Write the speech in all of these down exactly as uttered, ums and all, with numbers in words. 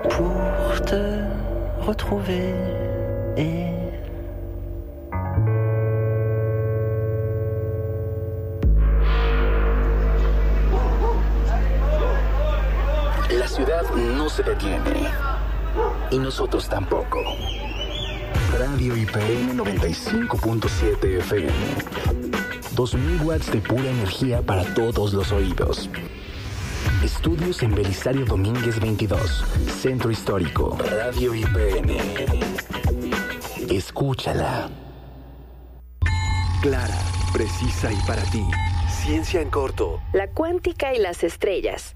pour te retrouver et la ciudad no se detiene y nosotros tampoco. Radio I P N noventa y cinco punto siete F M. dos mil watts de pura energía para todos los oídos. Estudios en Belisario Domínguez veintidós, Centro Histórico. Radio I P N. Escúchala. Clara, precisa y para ti. Ciencia en corto. La cuántica y las estrellas.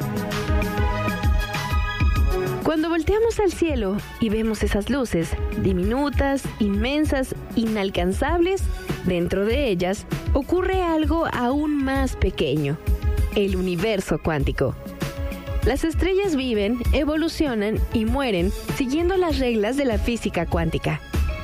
Cuando volteamos al cielo y vemos esas luces, diminutas, inmensas, inalcanzables, dentro de ellas ocurre algo aún más pequeño: el universo cuántico. Las estrellas viven, evolucionan y mueren siguiendo las reglas de la física cuántica.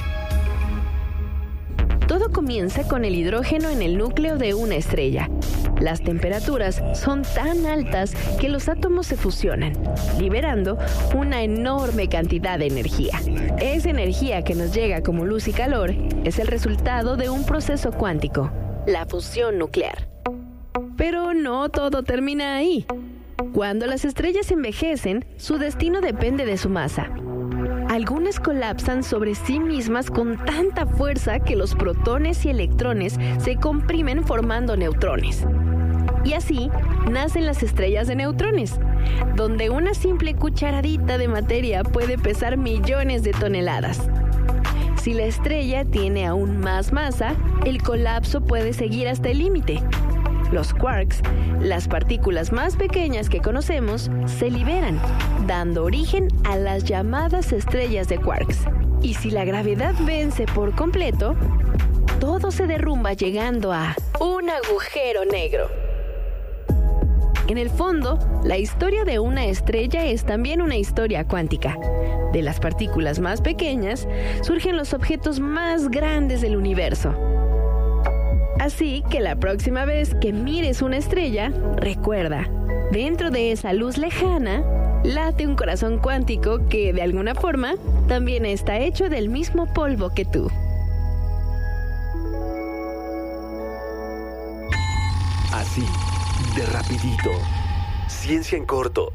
Todo comienza con el hidrógeno en el núcleo de una estrella. Las temperaturas son tan altas que los átomos se fusionan, liberando una enorme cantidad de energía. Esa energía que nos llega como luz y calor es el resultado de un proceso cuántico, la fusión nuclear. Pero no todo termina ahí. Cuando las estrellas envejecen, su destino depende de su masa. Algunas colapsan sobre sí mismas con tanta fuerza que los protones y electrones se comprimen formando neutrones. Y así nacen las estrellas de neutrones, donde una simple cucharadita de materia puede pesar millones de toneladas. Si la estrella tiene aún más masa, el colapso puede seguir hasta el límite. Los quarks, las partículas más pequeñas que conocemos, se liberan, dando origen a las llamadas estrellas de quarks. Y si la gravedad vence por completo, todo se derrumba llegando a un agujero negro. En el fondo, la historia de una estrella es también una historia cuántica. De las partículas más pequeñas surgen los objetos más grandes del universo. Así que la próxima vez que mires una estrella, recuerda, dentro de esa luz lejana, late un corazón cuántico que, de alguna forma, también está hecho del mismo polvo que tú. Así, de rapidito. Ciencia en corto.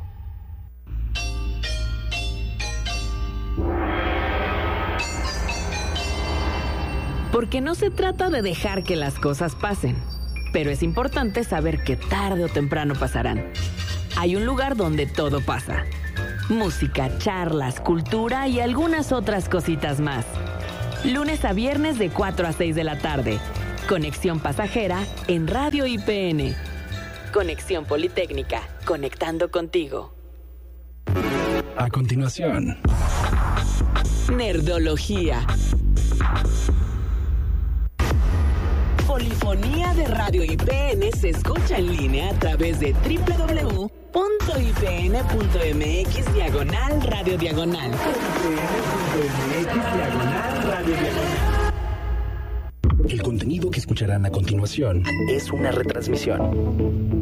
Porque no se trata de dejar que las cosas pasen, pero es importante saber que tarde o temprano pasarán. Hay un lugar donde todo pasa. Música, charlas, cultura y algunas otras cositas más. Lunes a viernes de cuatro a seis de la tarde. Conexión pasajera en Radio I P N. Conexión Politécnica, conectando contigo. A continuación, Nerdología. Polifonía de Radio I P N se escucha en línea a través de doble u doble u doble u punto i p n punto m x diagonal radio diagonal. el contenido que escucharán a continuación es una retransmisión.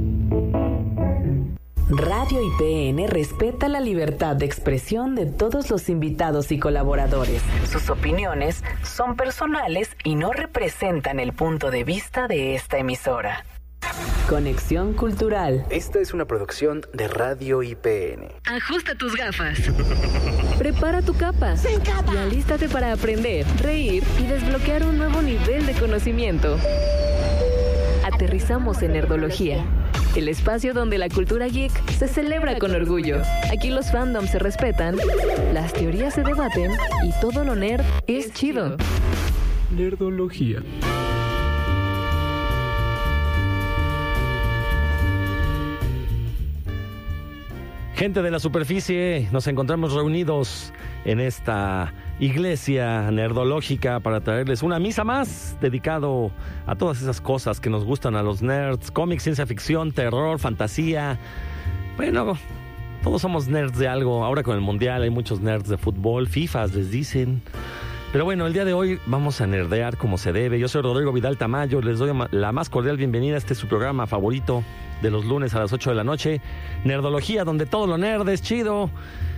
Radio I P N respeta la libertad de expresión de todos los invitados y colaboradores. Sus opiniones son personales y no representan el punto de vista de esta emisora. Conexión Cultural. Esta es una producción de Radio I P N. Ajusta tus gafas. Prepara tu capa. Y alístate para aprender, reír y desbloquear un nuevo nivel de conocimiento. Aterrizamos en Nerdología, el espacio donde la cultura geek se celebra con orgullo. Aquí los fandoms se respetan, las teorías se debaten y todo lo nerd es chido. Nerdología. Gente de la superficie, nos encontramos reunidos en esta iglesia nerdológica para traerles una misa más dedicado a todas esas cosas que nos gustan a los nerds: cómics, ciencia ficción, terror, fantasía. Bueno, todos somos nerds de algo. Ahora con el mundial hay muchos nerds de fútbol, fifas les dicen. Pero bueno, el día de hoy vamos a nerdear como se debe. Yo soy Rodrigo Vidal Tamayo, les doy la más cordial bienvenida a este su programa favorito de los lunes a las ocho de la noche, Nerdología, donde todo lo nerd es chido.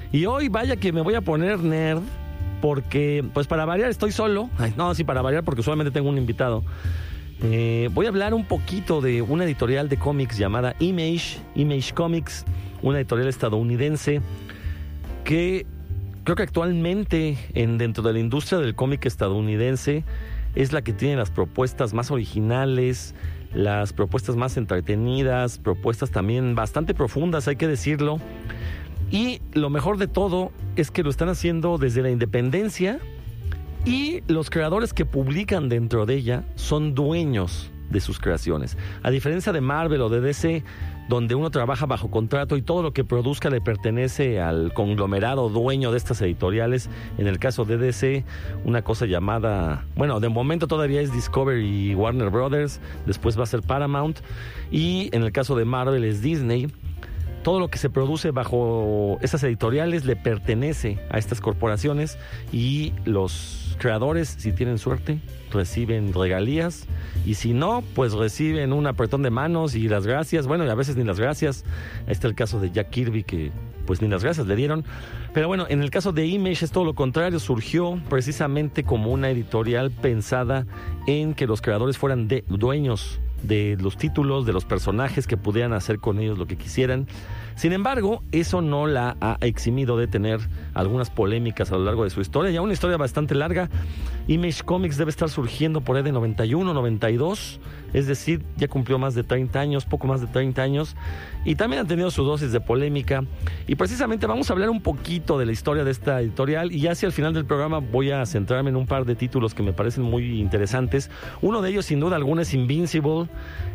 Y hoy vaya que me voy a poner nerd, porque pues para variar estoy solo. Ay, no, sí, para variar porque solamente tengo un invitado. Eh, voy a hablar un poquito de una editorial de cómics llamada Image, Image Comics, una editorial estadounidense que creo que actualmente en, dentro de la industria del cómic estadounidense es la que tiene las propuestas más originales, las propuestas más entretenidas, propuestas también bastante profundas, hay que decirlo. Y lo mejor de todo es que lo están haciendo desde la independencia, y los creadores que publican dentro de ella son dueños de sus creaciones. A diferencia de Marvel o de D C, donde uno trabaja bajo contrato y todo lo que produzca le pertenece al conglomerado dueño de estas editoriales. En el caso de D C, una cosa llamada, bueno, de momento todavía es Discovery y Warner Brothers, después va a ser Paramount, y en el caso de Marvel es Disney. Todo lo que se produce bajo esas editoriales le pertenece a estas corporaciones, y los creadores, si tienen suerte, reciben regalías, y si no, pues reciben un apretón de manos y las gracias. Bueno, y a veces ni las gracias. Este es el caso de Jack Kirby, que pues ni las gracias le dieron. Pero bueno, en el caso de Image es todo lo contrario. Surgió precisamente como una editorial pensada en que los creadores fueran de, dueños de los títulos, de los personajes, que pudieran hacer con ellos lo que quisieran. Sin embargo, eso no la ha eximido de tener algunas polémicas a lo largo de su historia, ya una historia bastante larga. Image Comics debe estar surgiendo por ahí de noventa y uno, noventa y dos, es decir, ya cumplió más de treinta años, poco más de treinta años, y también han tenido su dosis de polémica. Y precisamente vamos a hablar un poquito de la historia de esta editorial, y ya hacia el final del programa voy a centrarme en un par de títulos que me parecen muy interesantes. Uno de ellos, sin duda alguna, es Invincible,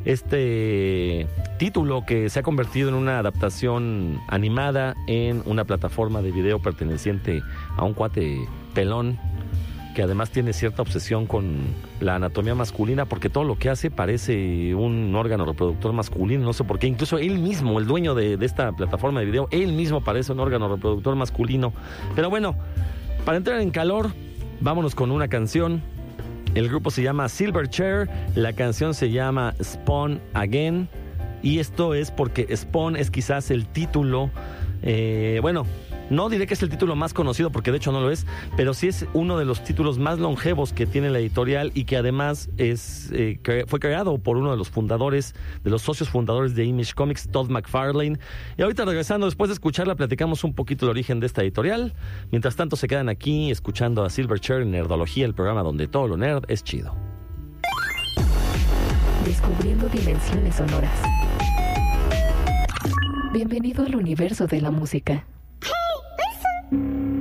este título que se ha convertido en una adaptación animada en una plataforma de video perteneciente a un cuate pelón que además tiene cierta obsesión con la anatomía masculina, porque todo lo que hace parece un órgano reproductor masculino, no sé por qué. Incluso él mismo, el dueño de, de esta plataforma de video, él mismo parece un órgano reproductor masculino. Pero bueno, para entrar en calor, vámonos con una canción. El grupo se llama Silverchair, la canción se llama Spawn Again, y esto es porque Spawn es quizás el título, eh, bueno, no diré que es el título más conocido, porque de hecho no lo es, pero sí es uno de los títulos más longevos que tiene la editorial, y que además es eh, cre- fue creado por uno de los fundadores, de los socios fundadores de Image Comics, Todd McFarlane. Y ahorita, regresando, después de escucharla, platicamos un poquito el origen de esta editorial. Mientras tanto, se quedan aquí escuchando a Silverchair en Nerdología, el programa donde todo lo nerd es chido. Descubriendo dimensiones sonoras. Bienvenido al universo de la música.